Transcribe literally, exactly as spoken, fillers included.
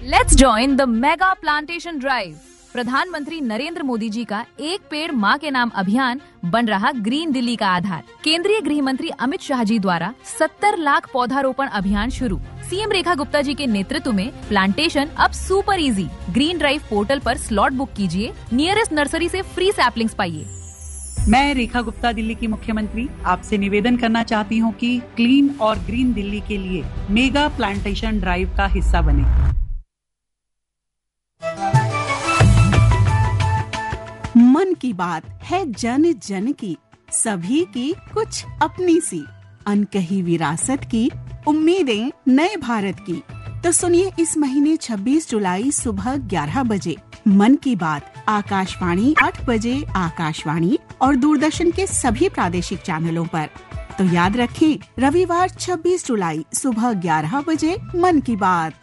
Let's join the mega plantation drive. प्रधानमंत्री नरेंद्र मोदी जी का एक पेड़ माँ के नाम अभियान बन रहा ग्रीन दिल्ली का आधार। केंद्रीय गृह मंत्री अमित शाह जी द्वारा सत्तर लाख पौधारोपण अभियान शुरू। सीएम रेखा गुप्ता जी के नेतृत्व में प्लांटेशन अब super easy. Green drive portal पर स्लॉट बुक कीजिए, नियरेस्ट नर्सरी से फ्री सैपलिंग्स पाइए। मैं रेखा गुप्ता, दिल्ली की मुख्यमंत्री, आपसे निवेदन करना चाहती हूँ कि क्लीन और ग्रीन दिल्ली के लिए मेगा प्लांटेशन ड्राइव का हिस्सा बने। मन की बात है जन जन की, सभी की कुछ अपनी सी, अनकही विरासत की, उम्मीदें नए भारत की। तो सुनिए इस महीने छब्बीस जुलाई सुबह ग्यारह बजे मन की बात आकाशवाणी आठ बजे आकाशवाणी और दूरदर्शन के सभी प्रादेशिक चैनलों पर। तो याद रखें, रविवार छब्बीस जुलाई सुबह ग्यारह बजे मन की बात।